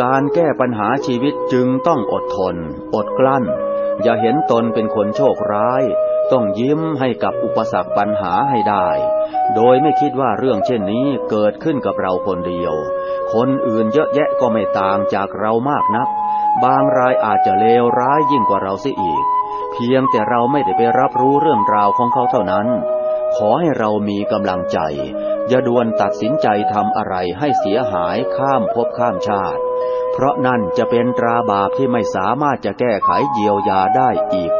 การแก้ปัญหาชีวิตจึงต้องอดทนอดกลั้นอย่าเห็นตนเป็นคนโชคร้ายต้องยิ้มให้กับอุปสรรคปัญหาให้ได้โดยไม่คิดว่าเรื่องเช่นนี้เกิดขึ้นกับเราคนเดียวคนอื่นเยอะแยะก็ไม่ต่างจากเรามากนักบางรายอาจจะเลวร้ายยิ่งกว่าเราเสียอีกเพียงแต่เราไม่ได้ไปรับรู้เรื่องราวของเขาเท่านั้นขอให้เรามีกำลังใจอย่าด่วนตัดสินใจทำอะไรให้เสียหายข้ามภพข้ามชาติเพราะนั่นจะเป็นตราบาปที่ไม่สามารถจะแก้ไขเยียวยาได้อีก